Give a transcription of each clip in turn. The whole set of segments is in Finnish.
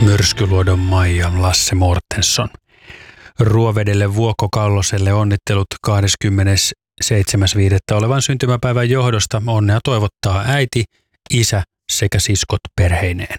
Myrskyluodon Maija Lasse Mortensson. Ruovedelle Vuokko Kalloselle onnittelut 27.5. olevan syntymäpäivän johdosta. Onnea toivottaa äiti, isä sekä siskot perheineen.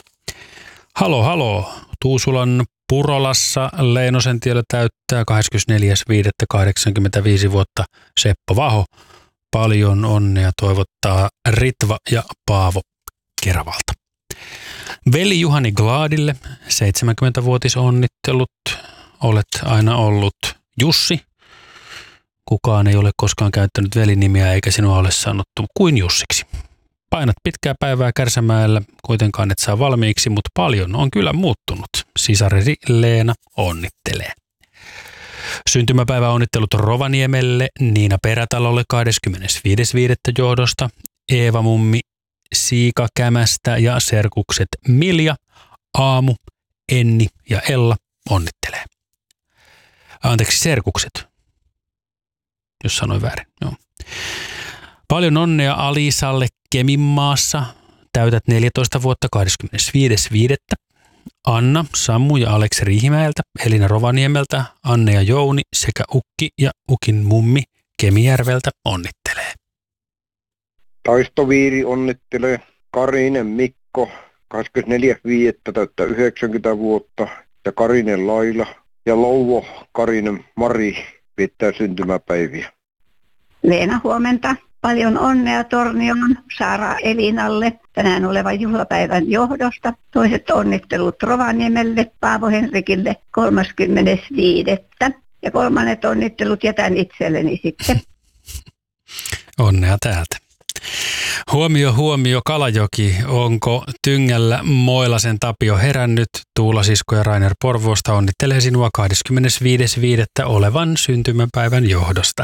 Halo. Tuusulan Purolassa Leinosen tiellä täyttää 24.5.85 vuotta Seppo Vaho. Paljon onnea toivottaa Ritva ja Paavo Keravalta. Veli Juhani Gladille 70-vuotisonnittelut. Olet aina ollut Jussi. Kukaan ei ole koskaan käyttänyt velinimiä eikä sinua ole sanottu kuin Jussiksi. Painat pitkää päivää Kärsämäellä, kuitenkaan et saa valmiiksi, mutta paljon on kyllä muuttunut. Sisaresi Leena onnittelee. Syntymäpäiväonnittelut Rovaniemelle, Niina Perätalolle 25.5. johdosta, Eeva Mummi Siika Kämästä ja serkukset Milja, Aamu, Enni ja Ella onnittelee. Anteeksi, serkukset, jos sanoin väärin. Joo. Paljon onnea Alisalle Keminmaassa. Täytät 14 vuotta 25.5. Anna, Sammu ja Aleksi Riihimäeltä, Elina Rovaniemeltä, Anne ja Jouni sekä Ukki ja Ukin mummi Kemijärveltä onnittelee. Taistoviiri onnittelee Karinen Mikko 24.5. täyttää 90 vuotta ja Karinen Laila ja Louvo Karinen Mari viettää syntymäpäiviä. Leena, huomenta. Paljon onnea Tornion Saara Elinalle tänään olevan juhlapäivän johdosta. Toiset onnittelut Rovaniemelle, Paavo Henrikille 35. Ja kolmannet onnittelut jätän itselleni sitten. Onnea täältä. Huomio Kalajoki. Onko Tyngällä Moilasen Tapio herännyt? Tuula Sisko ja Rainer Porvoosta onnittelee sinua 25.5. olevan syntymäpäivän johdosta.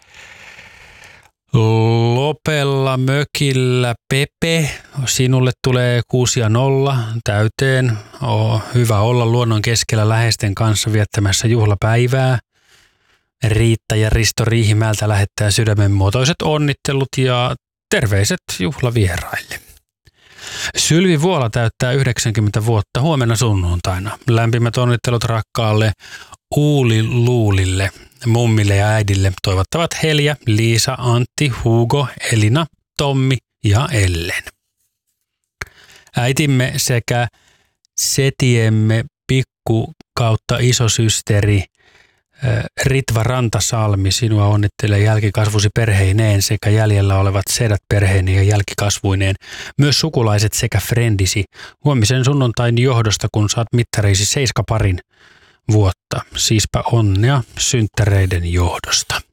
Lopella mökillä Pepe, sinulle tulee 6 ja 0 täyteen. Hyvä olla luonnon keskellä läheisten kanssa viettämässä juhlapäivää. Riitta ja Risto Riihimäeltä lähettää sydämenmuotoiset onnittelut ja terveiset juhlavieraille. Sylvi Vuola täyttää 90 vuotta huomenna sunnuntaina. Lämpimät onnittelut rakkaalle Uuli Luulille, mummille ja äidille toivottavat Helja, Liisa, Antti, Hugo, Elina, Tommi ja Ellen. Äitimme sekä setiemme pikku kautta isosysteri Ritva Rantasalmi sinua onnittelee jälkikasvusi perheineen sekä jäljellä olevat sedät perheineen ja jälkikasvuineen. Myös sukulaiset sekä frendisi huomisen sunnuntain johdosta, kun saat mittareisi 7 vuotta. Siispä onnea synttäreiden johdosta.